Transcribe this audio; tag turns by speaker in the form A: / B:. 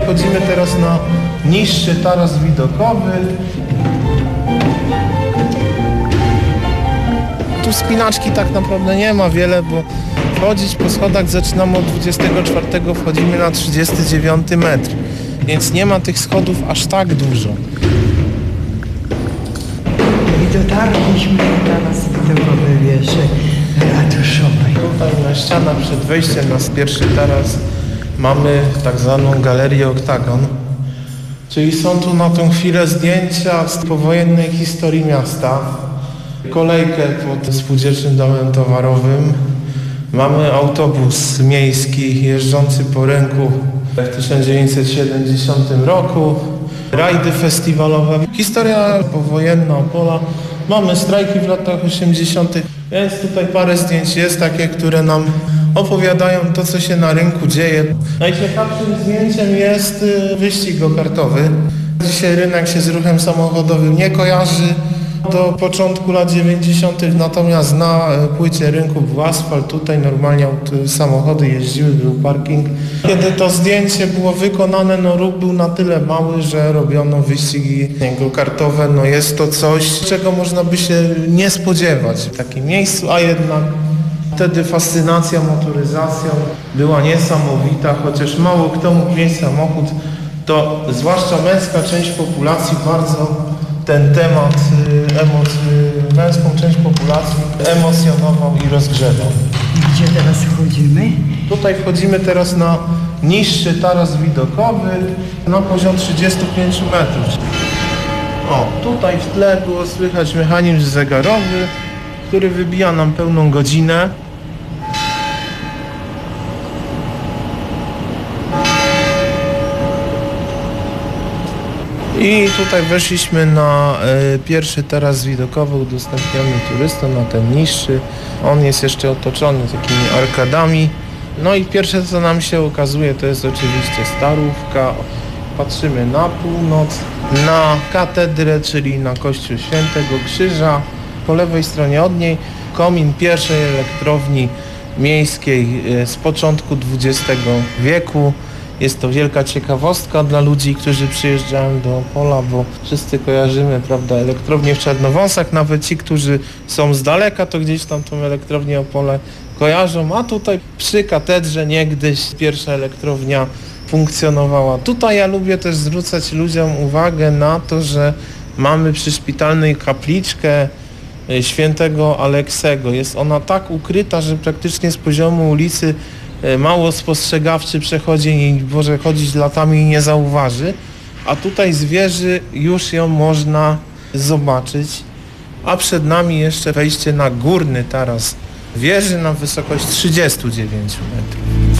A: wchodzimy teraz na niższy taras widokowy. Tu wspinaczki tak naprawdę nie ma wiele, bo chodzić po schodach zaczynamy od 24, wchodzimy na 39 metr, więc nie ma tych schodów aż tak dużo.
B: I dotarliśmy do taras widokowej wieży ratuszowej.
A: Tutaj na ścianach przed wejściem na pierwszy taras mamy tak zwaną galerię Oktagon, czyli są tu na tą chwilę zdjęcia z powojennej historii miasta. Kolejkę pod spółdzielczym domem towarowym. Mamy autobus miejski jeżdżący po rynku w 1970 roku. Rajdy festiwalowe. Historia powojenna Opola. Mamy strajki w latach 80. Więc tutaj parę zdjęć jest takie, które nam opowiadają to, co się na rynku dzieje. Najciekawszym zdjęciem jest wyścig go-kartowy. Dzisiaj rynek się z ruchem samochodowym nie kojarzy. Do początku lat 90. natomiast na płycie rynku był asfalt, tutaj normalnie samochody jeździły, był parking. Kiedy to zdjęcie było wykonane, no ruch był na tyle mały, że robiono wyścigi go-kartowe. No jest to coś, czego można by się nie spodziewać w takim miejscu, a jednak wtedy fascynacja motoryzacją była niesamowita, chociaż mało kto mógł mieć samochód, to zwłaszcza męska część populacji bardzo ten temat męską część populacji emocjonował i rozgrzewał.
B: Gdzie teraz wchodzimy?
A: Tutaj wchodzimy teraz na niższy taras widokowy na poziom 35 metrów. O, tutaj w tle było słychać mechanizm zegarowy, który wybija nam pełną godzinę. I tutaj weszliśmy na pierwszy taras widokowy udostępniony turystom, na ten niższy. On jest jeszcze otoczony takimi arkadami. No i pierwsze, co nam się ukazuje, to jest oczywiście Starówka. Patrzymy na północ, na katedrę, czyli na kościół Świętego Krzyża. Po lewej stronie od niej komin pierwszej elektrowni miejskiej z początku XX wieku. Jest to wielka ciekawostka dla ludzi, którzy przyjeżdżają do Opola, bo wszyscy kojarzymy, prawda, elektrownię w Czarnowąsach. Nawet ci, którzy są z daleka, to gdzieś tam tą elektrownię Opole kojarzą, a tutaj przy katedrze niegdyś pierwsza elektrownia funkcjonowała. Tutaj ja lubię też zwracać ludziom uwagę na to, że mamy przy szpitalnej kapliczkę świętego Aleksego. Jest ona tak ukryta, że praktycznie z poziomu ulicy mało spostrzegawczy przechodzień i może chodzić latami i nie zauważy, a tutaj z wieży już ją można zobaczyć, a przed nami jeszcze wejście na górny taras wieży na wysokość 39 metrów.